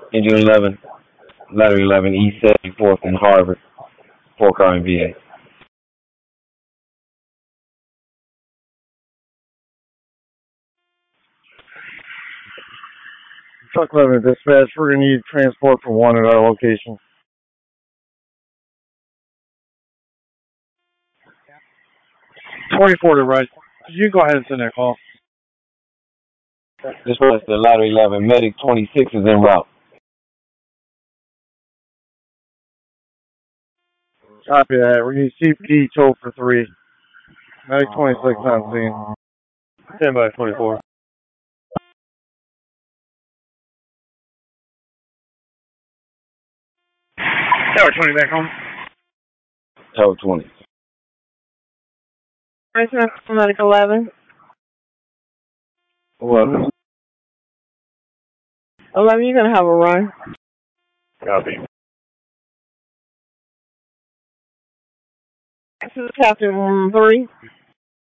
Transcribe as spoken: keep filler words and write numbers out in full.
Engine eleven, Ladder eleven, East seventy-fourth and Harvard, four car in V A. Truck eleven dispatch, we're going to need transport for one at our location. twenty-four to right. You can go ahead and send that call. Dispatch to Ladder eleven, Medic twenty-six is en route. Copy that. We need C P D tow for three. Medic twenty-six on scene. Stand by twenty-four. Tower twenty back home. Tower twenty. Medic eleven. eleven. eleven, you're going to have a run. Copy. This is Captain three.